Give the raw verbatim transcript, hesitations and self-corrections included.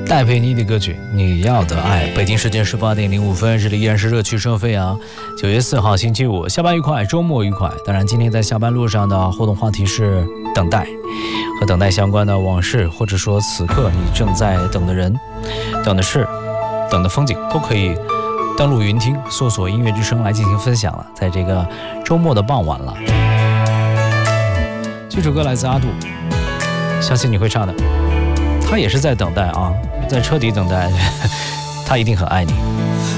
戴佩妮的歌曲《你要的爱》。北京时间十八点零五分，这里依然是热气盛飞啊！九月四号星期五，下班愉快，周末愉快。当然，今天在下班路上的互动话题是等待，和等待相关的往事，或者说此刻你正在等的人、等的事、等的风景，都可以登录云听，搜索音乐之声来进行分享了。在这个周末的傍晚了，这首歌来自阿杜，相信你会唱的。他也是在等待啊，在彻底等待，他一定很爱你。